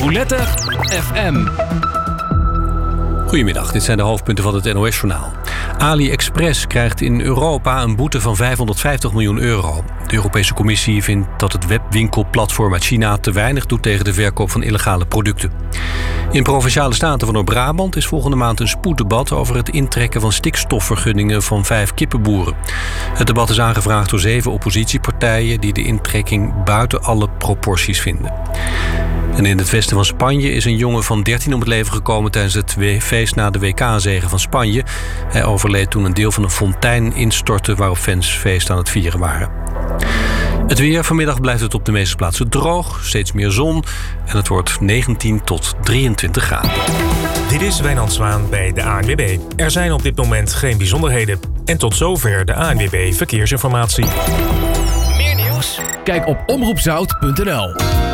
Roulette FM. Goedemiddag, dit zijn de hoofdpunten van het NOS-journaal. AliExpress krijgt in Europa een boete van €550 miljoen. De Europese Commissie vindt dat het webwinkelplatform uit China te weinig doet tegen de verkoop van illegale producten. In Provinciale Staten van Noord-Brabant is volgende maand een spoeddebat over het intrekken van stikstofvergunningen van 5 kippenboeren. Het debat is aangevraagd door 7 oppositiepartijen die de intrekking buiten alle proporties vinden. En in het westen van Spanje is een jongen van 13 om het leven gekomen tijdens het feest na de WK-zege van Spanje. Hij overleed toen een deel van een fontein instortte waarop fans feest aan het vieren waren. Het weer. Vanmiddag blijft het op de meeste plaatsen droog, steeds meer zon en het wordt 19 tot 23 graden. Dit is Wijnand Zwaan bij de ANWB. Er zijn op dit moment geen bijzonderheden. En tot zover de ANWB Verkeersinformatie. Meer nieuws? Kijk op omroepzout.nl.